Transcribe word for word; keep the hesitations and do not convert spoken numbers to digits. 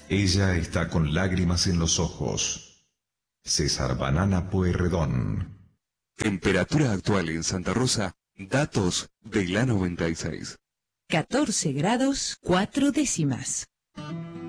Ella está con lágrimas en los ojos. César Banana Pueyrredón. Temperatura actual en Santa Rosa, datos de la noventa y seis. catorce grados, cuatro décimas.